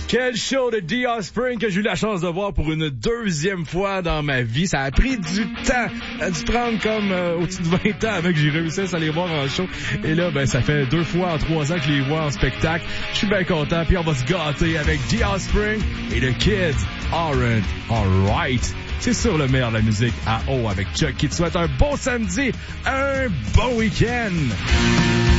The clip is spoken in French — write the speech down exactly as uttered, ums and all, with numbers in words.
Quel show de The Offspring que j'ai eu la chance de voir pour une deuxième fois dans ma vie. Ça a pris du temps. Ça a dû prendre comme euh, au-dessus de vingt ans avant que j'ai réussi à les voir en show. Et là, ben, ça fait deux fois en trois ans que je les vois en spectacle. Je suis bien content. Puis on va se gâter avec The Offspring et The Kids Aren't Alright. C'est sur le meilleur de la musique à eau avec Chuck qui te souhaite un bon samedi, un bon week-end.